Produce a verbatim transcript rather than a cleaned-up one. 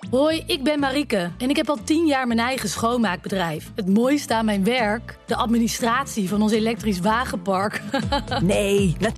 Hoi, ik ben Marieke en ik heb al tien jaar mijn eigen schoonmaakbedrijf. Het mooiste aan mijn werk? De administratie van ons elektrisch wagenpark. Nee,